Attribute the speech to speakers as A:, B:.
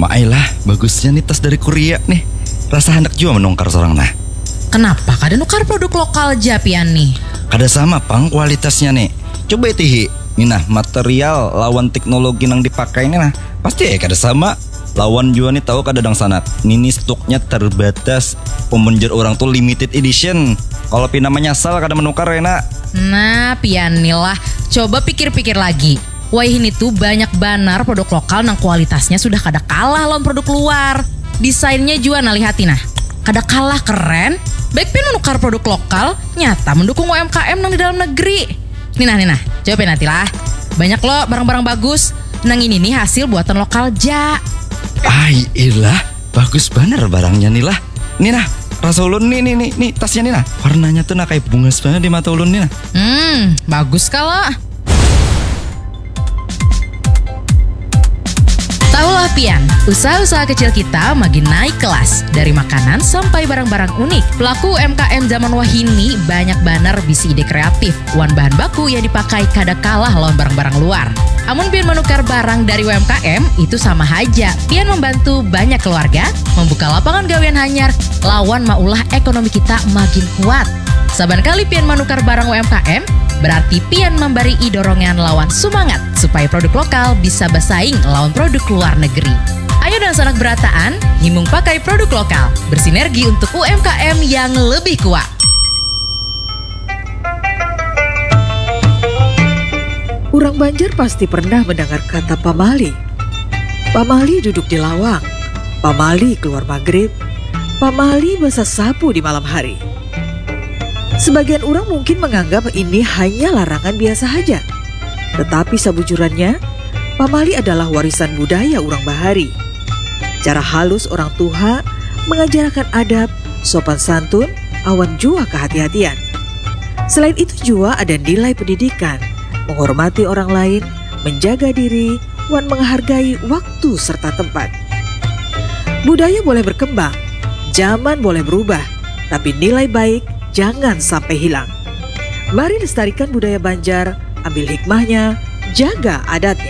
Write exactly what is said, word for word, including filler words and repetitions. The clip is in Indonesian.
A: Mailah, bagusnya nih tas dari Korea nih. Rasa hendak juga menungkar seorang nah.
B: Kenapa kada nukar produk lokal aja pian nih?
A: Kada sama pang kualitasnya nih. Coba itihi. Nih nah, material lawan teknologi yang dipakai ini nah. Pasti ya kada sama. Lawan juga nih tahu kada dang sanat. Nini stoknya terbatas. Pemenjer orang tuh limited edition. Kalau pina menyasal kada menukar ya nak.
B: Nah pian nih lah. Coba pikir-pikir lagi. Wah ini tuh banyak banar produk lokal nang kualitasnya sudah kada kalah lawan produk luar. Desainnya juga nah lihati nah. Kada kalah keren. Baik pin menukar produk lokal, nyata mendukung U M K M nang di dalam negeri. Nih nah, nih nah, coba nanti lah. Banyak loh barang-barang bagus. Nang ini nih hasil buatan lokal ja.
A: Ay ilah, bagus bener barangnya nih lah. Nih nah, rasa ulun nih nih nih nih tasnya nih nah. Warnanya tuh nah kayak bunga banget di mata ulun nih nah.
B: Hmm, bagus kala. Taulah pian, usaha-usaha kecil kita makin naik kelas. Dari makanan sampai barang-barang unik. Pelaku U M K M zaman wahini banyak banar bisi ide kreatif. Wan bahan baku yang dipakai kada kalah lawan barang-barang luar. Amun pian menukar barang dari U M K M itu sama aja. Pian membantu banyak keluarga, membuka lapangan gawean hanyar, lawan maulah ekonomi kita makin kuat. Saban kali pian menukar barang U M K M, berarti pian memberi dorongan lawan semangat supaya produk lokal bisa bersaing lawan produk luar negeri. Ayo dan sanak berataan, himung pakai produk lokal, bersinergi untuk U M K M yang lebih kuat.
C: Orang Banjar pasti pernah mendengar kata pamali. Pamali duduk di lawang, pamali keluar maghrib, pamali basah sapu di malam hari. Sebagian orang mungkin menganggap ini hanya larangan biasa saja. Tetapi sebujurannya, pamali adalah warisan budaya orang Bahari. Cara halus orang tua mengajarkan adab, sopan santun, awan jua kehati-hatian. Selain itu juga ada nilai pendidikan, menghormati orang lain, menjaga diri, wan menghargai waktu serta tempat. Budaya boleh berkembang, zaman boleh berubah, tapi nilai baik jangan sampai hilang. Mari lestarikan budaya Banjar, ambil hikmahnya, jaga adatnya.